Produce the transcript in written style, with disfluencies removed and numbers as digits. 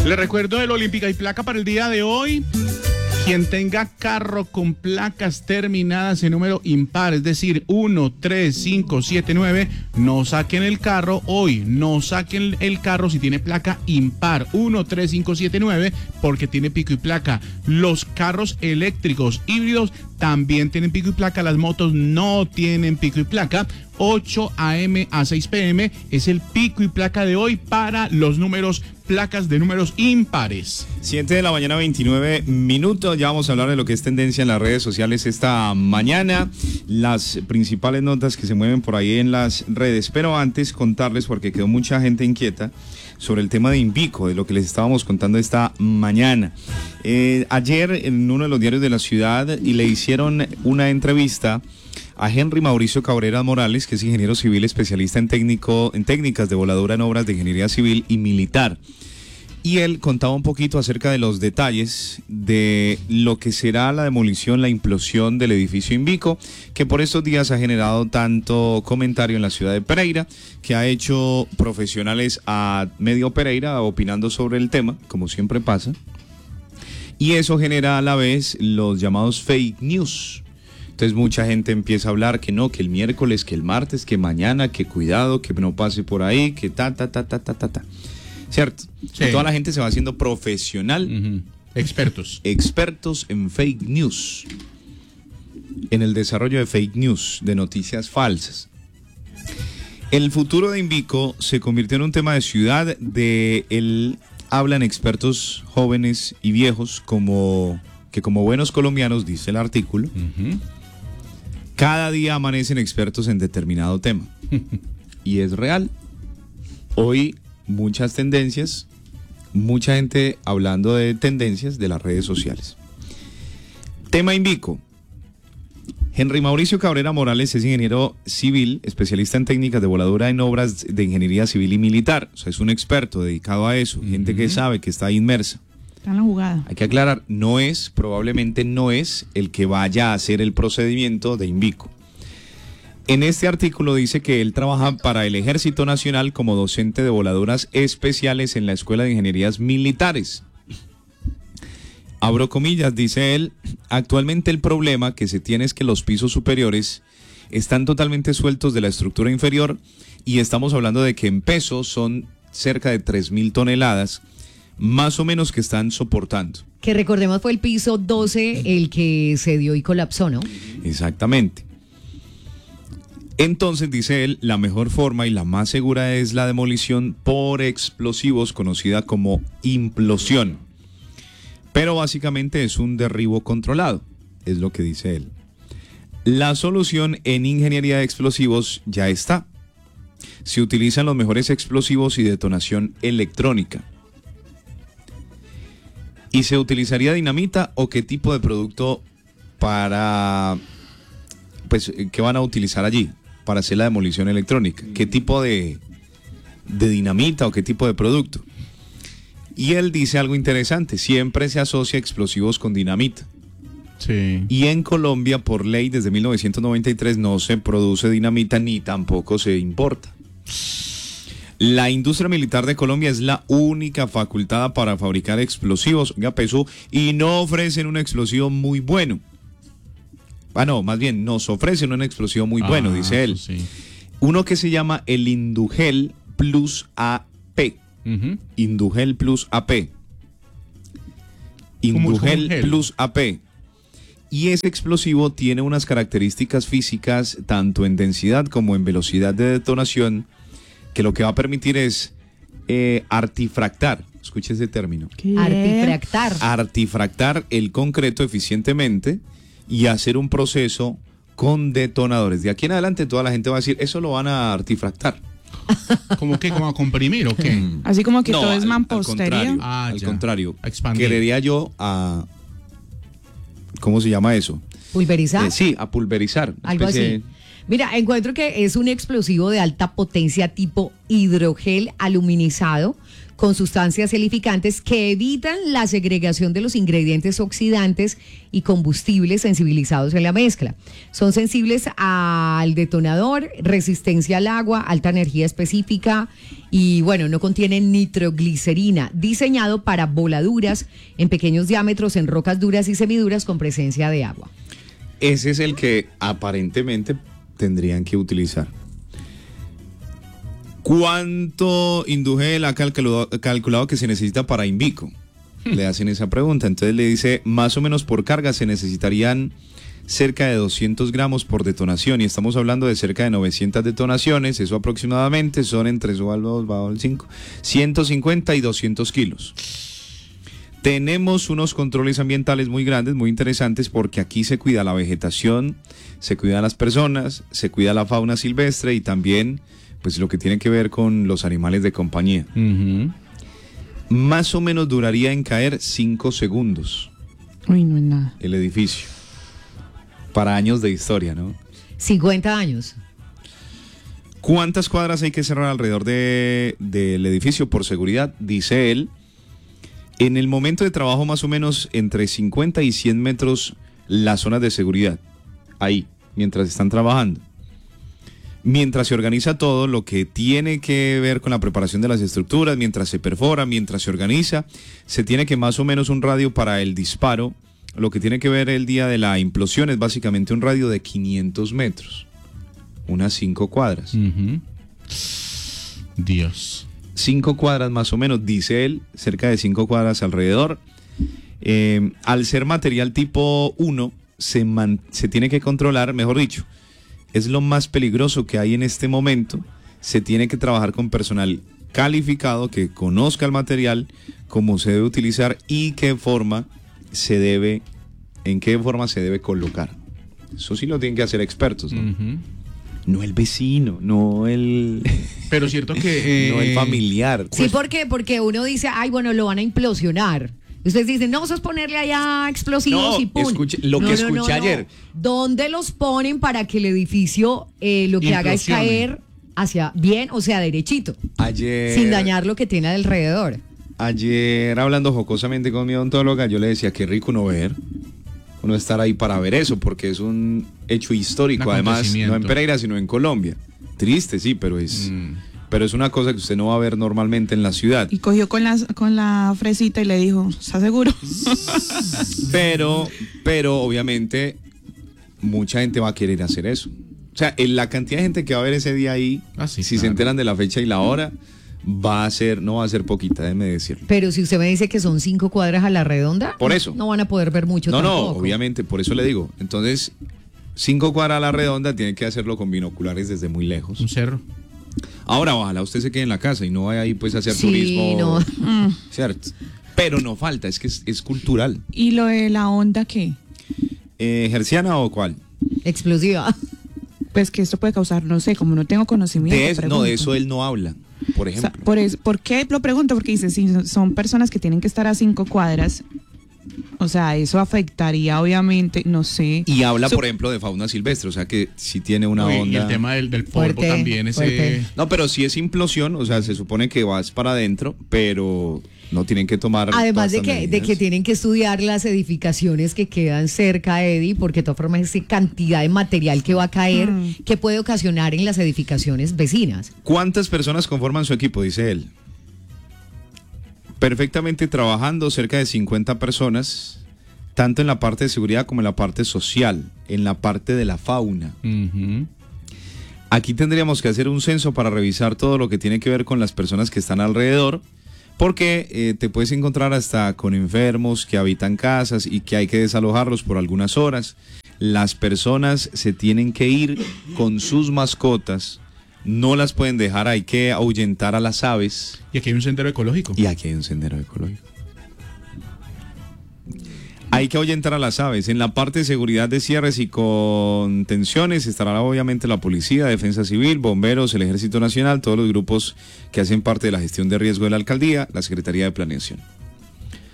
Le recuerdo el Olímpica y placa para el día de hoy. Quien tenga carro con placas terminadas en número impar, es decir, 1, 3, 5, 7, 9, no saquen el carro hoy, no saquen el carro si tiene placa impar, 1, 3, 5, 7, 9, porque tiene pico y placa. Los carros eléctricos híbridos también tienen pico y placa, las motos no tienen pico y placa. 8 a.m. a 6 p.m. es el pico y placa de hoy para los placas de números impares. 7 de la mañana, 29 minutos. Ya vamos a hablar de lo que es tendencia en las redes sociales esta mañana. Las principales notas que se mueven por ahí en las redes. Pero antes contarles, porque quedó mucha gente inquieta sobre el tema de Invico, de lo que les estábamos contando esta mañana. Ayer en uno de los diarios de la ciudad y le hicieron una entrevista a Henry Mauricio Cabrera Morales, que es ingeniero civil especialista en técnicas de voladura en obras de ingeniería civil y militar. Y él contaba un poquito acerca de los detalles de lo que será la demolición, la implosión del edificio Invico, que por estos días ha generado tanto comentario en la ciudad de Pereira, que ha hecho profesionales a medio Pereira opinando sobre el tema, como siempre pasa. Y eso genera a la vez los llamados fake news. Entonces mucha gente empieza a hablar que no, que el miércoles, que el martes, que mañana, que cuidado, que no pase por ahí, que ta. ¿Cierto? Sí. Toda la gente se va haciendo profesional. Expertos en fake news. En el desarrollo de fake news, de noticias falsas. El futuro de Invico se convirtió en un tema de ciudad. Hablan expertos jóvenes y viejos como buenos colombianos, dice el artículo, cada día amanecen expertos en determinado tema. Y es real. Hoy muchas tendencias, mucha gente hablando de tendencias de las redes sociales. Tema Invico. Henry Mauricio Cabrera Morales es ingeniero civil, especialista en técnicas de voladura en obras de ingeniería civil y militar. O sea, es un experto dedicado a eso, gente que sabe, que está inmersa. Está en la jugada. Hay que aclarar, probablemente no es el que vaya a hacer el procedimiento de Invico. En este artículo dice que él trabaja para el Ejército Nacional como docente de voladuras especiales en la Escuela de Ingenierías Militares. Abro comillas, dice él, actualmente el problema que se tiene es que los pisos superiores están totalmente sueltos de la estructura inferior y estamos hablando de que en peso son cerca de 3.000 toneladas, más o menos, que están soportando. Que recordemos fue el piso 12 el que se dio y colapsó, ¿no? Exactamente. Entonces, dice él, la mejor forma y la más segura es la demolición por explosivos, conocida como implosión. Pero básicamente es un derribo controlado, es lo que dice él. La solución en ingeniería de explosivos ya está. Se utilizan los mejores explosivos y detonación electrónica. ¿Y se utilizaría dinamita o qué tipo de producto qué van a utilizar allí para hacer la demolición electrónica? ¿Qué tipo de dinamita o qué tipo de producto? Y él dice algo interesante, siempre se asocia explosivos con dinamita. Sí. Y en Colombia, por ley, desde 1993 no se produce dinamita ni tampoco se importa. La industria militar de Colombia es la única facultada para fabricar explosivos, y no ofrecen un explosivo muy bueno. Más bien, nos ofrecen un explosivo muy bueno, dice él. Sí. Uno que se llama el Indugel Plus AP. Indugel Plus AP. Indugel Plus AP. Y ese explosivo tiene unas características físicas, tanto en densidad como en velocidad de detonación, que lo que va a permitir es artifractar. Escuche ese término. ¿Qué? Artifractar el concreto eficientemente y hacer un proceso con detonadores. De aquí en adelante toda la gente va a decir, eso lo van a artifractar. ¿Cómo qué? ¿Cómo a comprimir o qué? Así como que no, todo es mampostería. Al contrario. A expandir. Querería yo a... ¿Cómo se llama eso? ¿Pulverizar? Sí, a pulverizar. Algo así. Mira, encuentro que es un explosivo de alta potencia tipo hidrogel aluminizado con sustancias gelificantes que evitan la segregación de los ingredientes oxidantes y combustibles sensibilizados en la mezcla. Son sensibles al detonador, resistencia al agua, alta energía específica y bueno, no contienen nitroglicerina, diseñado para voladuras en pequeños diámetros en rocas duras y semiduras con presencia de agua. Ese es el que aparentemente tendrían que utilizar. ¿Cuánto Indugel ha calculado que se necesita para Invico? Le hacen esa pregunta. Entonces le dice, más o menos por carga se necesitarían cerca de 200 gramos por detonación. Y estamos hablando de cerca de 900 detonaciones. Eso aproximadamente son entre 150 y 200 kilos. Tenemos unos controles ambientales muy grandes, muy interesantes, porque aquí se cuida la vegetación, se cuidan las personas, se cuida la fauna silvestre y también pues lo que tiene que ver con los animales de compañía. Más o menos duraría en caer 5 segundos. Uy, no es nada. El edificio. Para años de historia, ¿no? 50 años. ¿Cuántas cuadras hay que cerrar alrededor del edificio por seguridad? Dice él. En el momento de trabajo más o menos entre 50 y 100 metros las zonas de seguridad. Ahí, mientras están trabajando. Mientras se organiza todo lo que tiene que ver con la preparación de las estructuras, mientras se perfora, mientras se organiza, se tiene que más o menos un radio para el disparo. Lo que tiene que ver el día de la implosión es básicamente un radio de 500 metros. Unas 5 cuadras. Dios. 5 cuadras más o menos, dice él, cerca de 5 cuadras alrededor. Al ser material tipo 1, se tiene que controlar, mejor dicho, es lo más peligroso que hay en este momento. Se tiene que trabajar con personal calificado que conozca el material, cómo se debe utilizar y en qué forma se debe colocar. Eso sí lo tienen que hacer expertos, ¿no? No el vecino, no el... Pero cierto que... no el familiar. Sí, porque uno dice, ay, bueno, lo van a implosionar. Y ustedes dicen, no, eso es ponerle allá explosivos y pum. Escuché ayer. ¿Dónde los ponen para que el edificio lo que haga es caer hacia bien, o sea, derechito? Ayer... sin dañar lo que tiene alrededor. Ayer, hablando jocosamente con mi odontóloga, yo le decía, qué rico uno estar ahí para ver eso, porque es un hecho histórico, además, no en Pereira, sino en Colombia. Triste, sí, pero es una cosa que usted no va a ver normalmente en la ciudad. Y cogió con la fresita y le dijo, ¿estás seguro? Pero obviamente mucha gente va a querer hacer eso. O sea, la cantidad de gente que va a ver ese día ahí, si se enteran de la fecha y la hora, no va a ser poquita, déjeme decirlo. Pero si usted me dice que son 5 cuadras a la redonda, por eso no van a poder ver mucho tampoco. No, obviamente, por eso le digo. Entonces, 5 cuadras a la redonda, tiene que hacerlo con binoculares desde muy lejos. Un cerro. Ahora, ojalá usted se quede en la casa y no vaya ahí pues a hacer turismo. No. ¿Cierto? Pero no falta, es que es cultural. ¿Y lo de la onda qué? ¿Herciana o cuál? Explosiva. Pues que esto puede causar, no sé, como no tengo conocimiento. De eso él no habla, por ejemplo. O sea, ¿por qué lo pregunto? Porque dice, si son personas que tienen que estar a 5 cuadras, o sea, eso afectaría obviamente, no sé. Y habla, por ejemplo, de fauna silvestre, o sea que si tiene una onda. Y el tema del polvo fuerte, también. fuerte. No, pero si es implosión, o sea, se supone que vas para adentro, pero no tienen que tomar. Además de que tienen que estudiar las edificaciones que quedan cerca, Eddie, porque de todas formas esa cantidad de material que va a caer, que puede ocasionar en las edificaciones vecinas. ¿Cuántas personas conforman su equipo? Dice él. Perfectamente trabajando, cerca de 50 personas, tanto en la parte de seguridad como en la parte social, en la parte de la fauna. Aquí tendríamos que hacer un censo para revisar todo lo que tiene que ver con las personas que están alrededor, porque te puedes encontrar hasta con enfermos que habitan casas y que hay que desalojarlos por algunas horas. Las personas se tienen que ir con sus mascotas, no las pueden dejar, hay que ahuyentar a las aves. Y aquí hay un sendero ecológico. Hay que ahuyentar a las aves. En la parte de seguridad de cierres y contenciones estará obviamente la policía, defensa civil, bomberos, el Ejército Nacional, todos los grupos que hacen parte de la gestión de riesgo de la alcaldía, la Secretaría de Planeación.